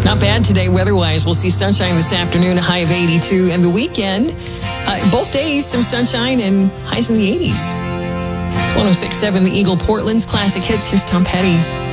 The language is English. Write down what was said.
Not bad today weather-wise. We'll see sunshine this afternoon, a high of 82. And the weekend, both days, some sunshine and highs in the 80s. It's 106.7, the Eagle Portland's Classic Hits. Here's Tom Petty.